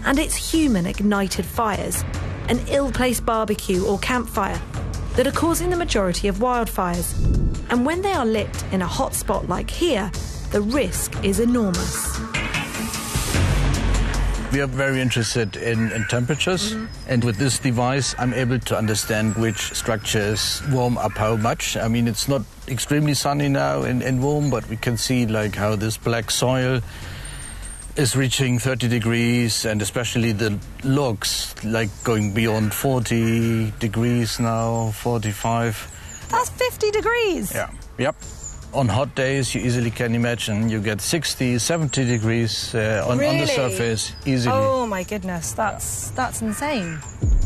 And it's human-ignited fires, an ill-placed barbecue or campfire, that are causing the majority of wildfires. And when they are lit in a hot spot like here, the risk is enormous. We are very interested in temperatures, and with this device I'm able to understand which structures warm up how much. I mean, it's not extremely sunny now in Rome, but we can see like how this black soil is reaching 30 degrees, and especially the logs like going beyond 40 degrees now, 45. That's 50 degrees? Yeah, yep. On hot days, you easily can imagine, you get 60, 70 degrees on the surface easily. Oh my goodness, that's insane.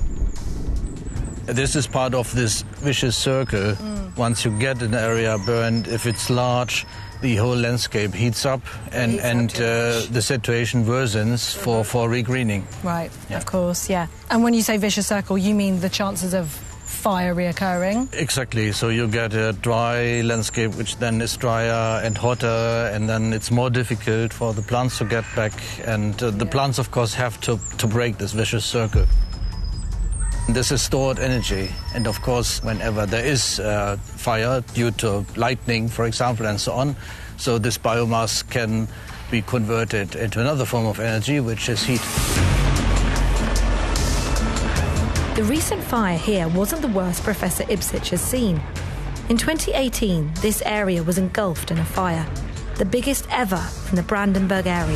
This is part of this vicious circle. Once you get an area burned, if it's large, the whole landscape heats up and the situation worsens for regreening. Right, yeah. Of course, yeah. And when you say vicious circle, you mean the chances of fire reoccurring? Exactly. So you get a dry landscape, which then is drier and hotter, and then it's more difficult for the plants to get back. And the plants, of course, have to break this vicious circle. This is stored energy. And, of course, whenever there is fire due to lightning, for example, and so on, so this biomass can be converted into another form of energy, which is heat. The recent fire here wasn't the worst Professor Ibsic has seen. In 2018, this area was engulfed in a fire, the biggest ever in the Brandenburg area.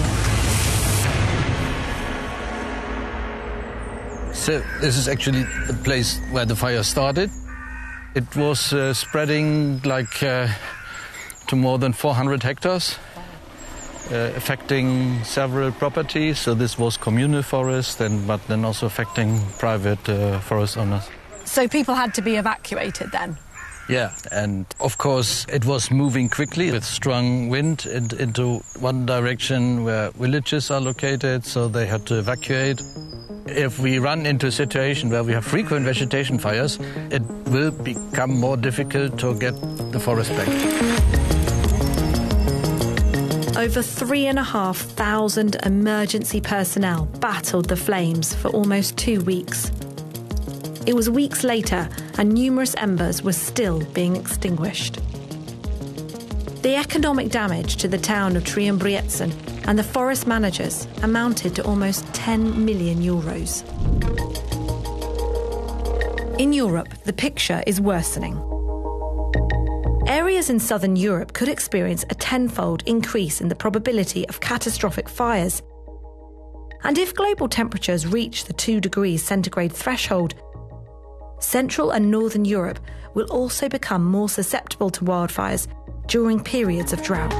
So this is actually the place where the fire started. It was spreading like to more than 400 hectares. Affecting several properties, so this was communal forest, but then also affecting private forest owners. So people had to be evacuated then? Yeah, and of course it was moving quickly with strong wind into one direction where villages are located, so they had to evacuate. If we run into a situation where we have frequent vegetation fires, it will become more difficult to get the forest back. Over 3,500 emergency personnel battled the flames for almost 2 weeks. It was weeks later, and numerous embers were still being extinguished. The economic damage to the town of Triumbriezzen and the forest managers amounted to almost 10 million euros. In Europe, the picture is worsening. Areas in southern Europe could experience a tenfold increase in the probability of catastrophic fires. And if global temperatures reach the 2 degrees centigrade threshold, Central and Northern Europe will also become more susceptible to wildfires during periods of drought.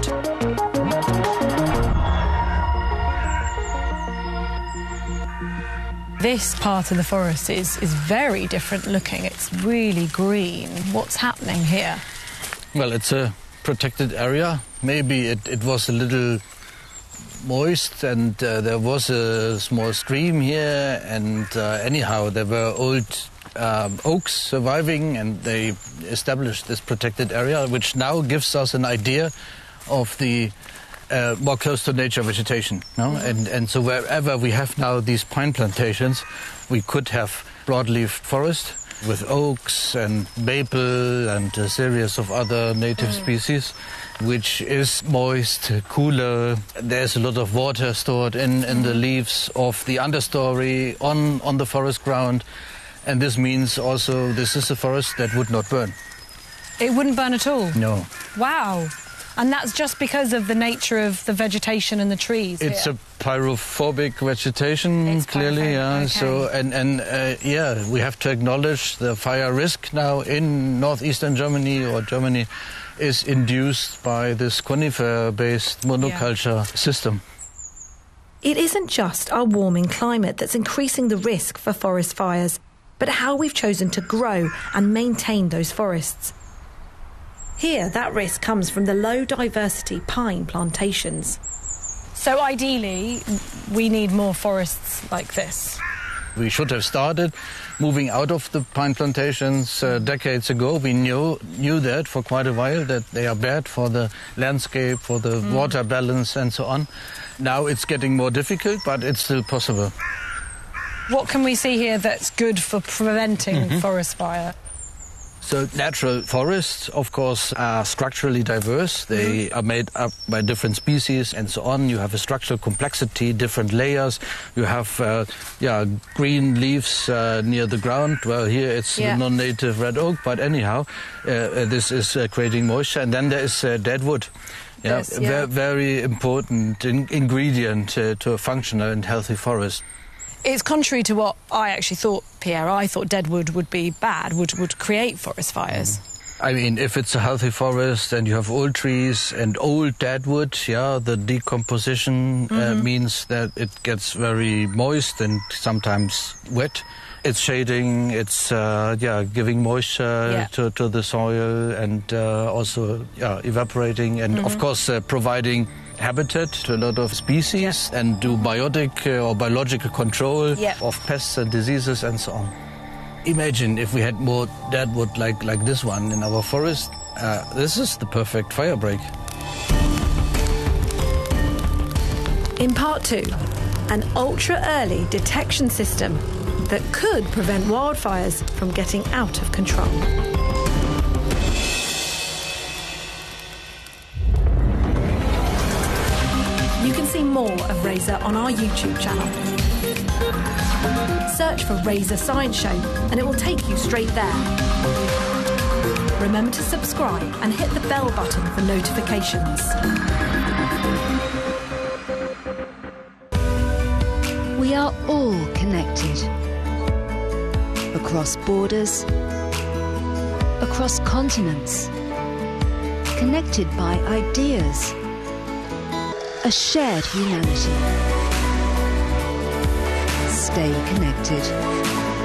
This part of the forest is very different looking. It's really green. What's happening here? Well, it's a protected area. Maybe it was a little moist, and there was a small stream here, and anyhow there were old oaks surviving, and they established this protected area, which now gives us an idea of the more close to nature vegetation. No? And so wherever we have now these pine plantations, we could have broadleaf forest with oaks and maple and a series of other native species, which is moist, cooler. There's a lot of water stored in the leaves of the understory on the forest ground. And this means also this is a forest that would not burn. It wouldn't burn at all? No. Wow. And that's just because of the nature of the vegetation and the trees. It's here. a pyrophobic vegetation, it's clearly. Yeah. Okay. So we have to acknowledge the fire risk now in northeastern Germany or Germany is induced by this conifer-based monoculture system. It isn't just our warming climate that's increasing the risk for forest fires, but how we've chosen to grow and maintain those forests. Here, that risk comes from the low diversity pine plantations. So ideally, we need more forests like this. We should have started moving out of the pine plantations decades ago. We knew that for quite a while, that they are bad for the landscape, for the water balance and so on. Now it's getting more difficult, but it's still possible. What can we see here that's good for preventing forest fire? So natural forests, of course, are structurally diverse. They are made up by different species and so on. You have a structural complexity, different layers. You have green leaves near the ground. Well, here it's the non-native red oak, but anyhow, this is creating moisture. And then there is dead wood. Very important ingredient to a functional and healthy forest. It's contrary to what I actually thought, Pierre. I thought dead wood would be bad, would create forest fires. I mean, if it's a healthy forest and you have old trees and old dead wood, the decomposition means that it gets very moist and sometimes wet. It's shading, it's giving moisture to the soil and also evaporating and, of course, providing habitat to a lot of species and do biotic or biological control of pests and diseases and so on. Imagine if we had more dead wood like this one in our forest. This is the perfect fire break. In part 2, an ultra-early detection system that could prevent wildfires from getting out of control. You can see more of Razor on our YouTube channel. Search for Razor Science Show and it will take you straight there. Remember to subscribe and hit the bell button for notifications. We are all connected. Across borders, across continents, connected by ideas, a shared humanity. Stay connected.